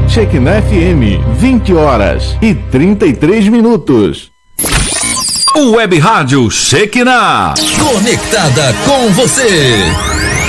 Shekinah FM, 20 horas e 33 minutos. O Web Rádio Shekinah. Conectada com você.